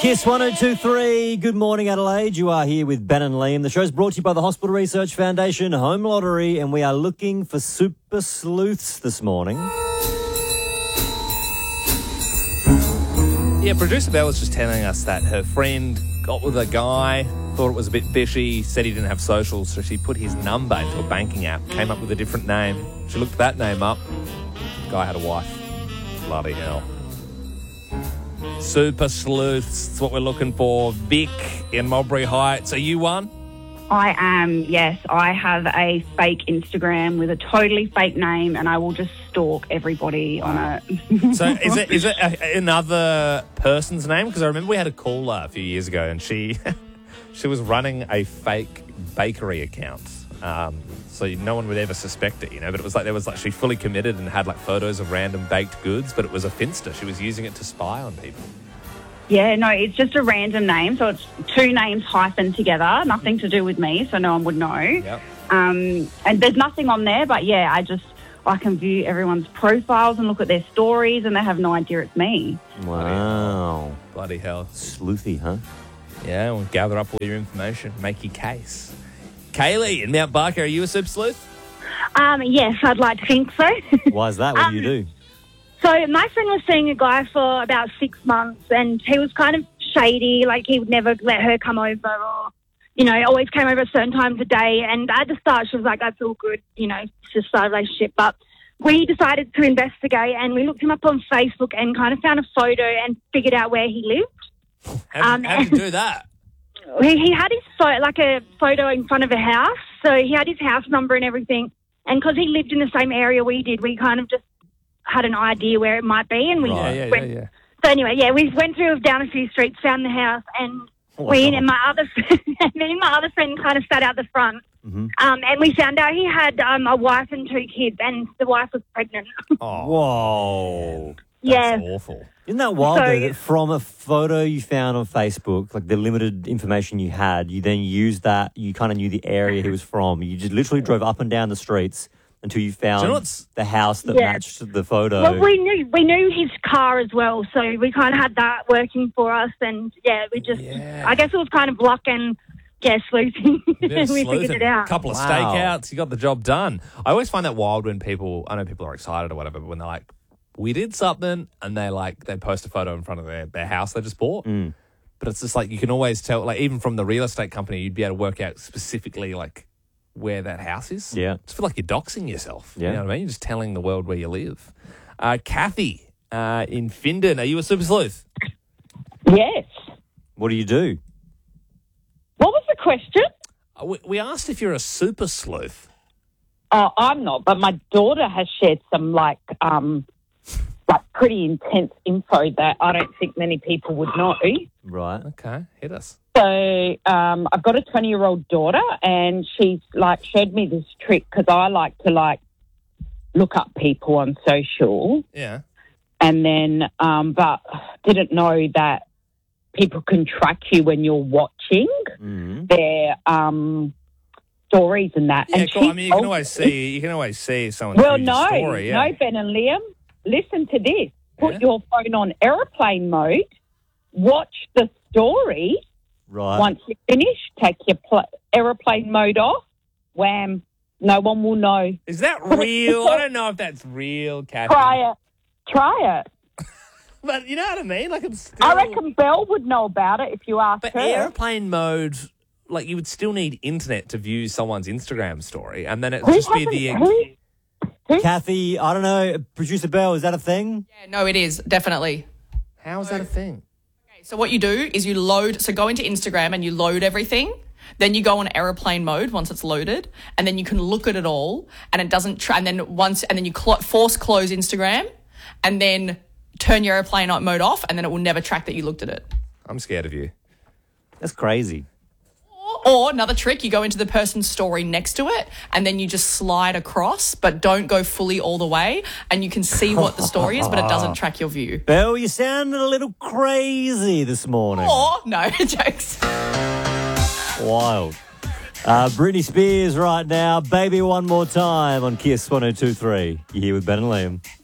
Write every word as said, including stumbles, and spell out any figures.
Kiss one oh two three. Good morning, Adelaide. You are here with Ben and Liam. The show's brought to you by the Hospital Research Foundation Home Lottery, and we are looking for super sleuths this morning. Yeah, producer Belle was just telling us that her friend got with a guy, thought it was a bit fishy, said he didn't have socials, so she put his number into a banking app, came up with a different name. She looked that name up. The guy had a wife. Bloody hell. Super sleuths, that's what we're looking for. Vic in Mulberry Heights. Are you one? I am, yes. I have a fake Instagram with a totally fake name, and I will just stalk everybody on it. So is it is it a, another person's name? Because I remember we had a caller a few years ago, and she she was running a fake bakery account. Um, so no one would ever suspect it, you know. But it was like there was like she fully committed and had like photos of random baked goods, but it was a Finsta. She was using it to spy on people. Yeah, no, it's just a random name. So it's two names hyphened together, nothing to do with me, so no one would know. Yep. Um, and there's nothing on there, but yeah, I just, I can view everyone's profiles and look at their stories, and they have no idea it's me. Wow. Bloody hell. Sleuthy, huh? Yeah, we'll gather up all your information, make your case. Kaylee in Mount Barker, are you a super sleuth? Um, yes, I'd like to think so. Why is that? What Um, do you do? So my friend was seeing a guy for about six months and he was kind of shady, like he would never let her come over or, you know, always came over at certain times of day. And at the start she was like, that's all good, you know, it's just a relationship. But we decided to investigate and we looked him up on Facebook and kind of found a photo and figured out where he lived. How, Um, how did you do that? He, he had his photo, like a photo in front of a house. So he had his house number and everything. And because he lived in the same area we did, we kind of just had an idea where it might be. And we Right, yeah, went, yeah, yeah. So anyway, yeah, we went through down a few streets, found the house, and Oh, we God. and my other and me and my other friend kind of sat out the front. Mhm. Um, and we found out he had um, a wife and two kids, and the wife was pregnant. Oh, Whoa. yeah. that's awful. Isn't that wild, So- though, that from a photo you found on Facebook, like the limited information you had, you then used that, you kind of knew the area he was from. You just literally drove up and down the streets until you found Do you know what's- the house that Yeah. matched the photo. Well, we knew we knew his car as well, so we kind of had that working for us. And yeah, we just, Yeah. I guess it was kind of luck and yeah, sleuthing. Bit of we sleuthing. figured it out. Couple of Wow. stakeouts, you got the job done. I always find that wild when people, I know people are excited or whatever, but when they're like, we did something, and they like, they post a photo in front of their, their house they just bought. Mm. But it's just like, you can always tell, like even from the real estate company, you'd be able to work out specifically like where that house is. Yeah. Just feel like you're doxing yourself. Yeah. You know what I mean? You're just telling the world where you live. Uh, Kathy uh, in Findon, are you a super sleuth? Yes. What do you do? What was the question? Uh, we, we asked if you're a super sleuth. Oh, I'm not, but my daughter has shared some like um like pretty intense info that I don't think many people would know. Right. Okay, hit us. So um, I've got a twenty-year-old daughter, and she's like showed me this trick because I like to like look up people on social, Yeah. and then um, but didn't know that people can track you when you're watching Mm. their um, stories and that. Yeah, and cool. she I mean, you can told always me- see you can always see someone's Well, huge no, story. Yeah. no, Ben and Liam, listen to this. Put Yeah? your phone on aeroplane mode, watch the story. Right. Once you finish, take your pl- aeroplane mode off. Wham! No one will know. Is that real? I don't know if that's real, Kathy. Try it. Try it. But you know what I mean? Like it's still. I reckon Belle would know about it if you asked But her. airplane mode, like you would still need internet to view someone's Instagram story, and then it'd Who just be hasn't- the. who- who- Kathy, I don't know, Producer Bell, is that a thing? Yeah, no, it is, definitely. How is that a thing? So what you do is you load, so go into Instagram and you load everything. Then you go on airplane mode once it's loaded, and then you can look at it all, and it doesn't, tra- and then once, and then you cl- force close Instagram, and then turn your airplane mode off, and then it will never track that you looked at it. I'm scared of you. That's crazy. Or another trick, you go into the person's story next to it, and then you just slide across, but don't go fully all the way, and you can see what the story is, but it doesn't track your view. Bell, you sounded a little crazy this morning. Or, no, jokes. Wild. Uh, Britney Spears right now, Baby One More Time on Kiss one oh two three. You're here with Ben and Liam.